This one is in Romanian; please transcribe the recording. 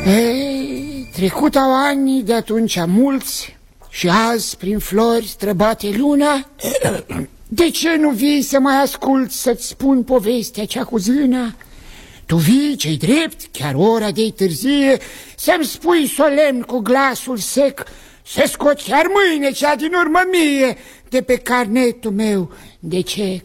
Ei, trecut au ani de atunci mulți și azi prin flori străbate luna. De ce nu vii să mai asculți să-ți spun povestea cea cu zâna? Tu vii, ce-i drept, chiar ora de-i târzie, să-mi spui solemn cu glasul sec să scot chiar mâine cea din urmă mie de pe carnetul meu de cec.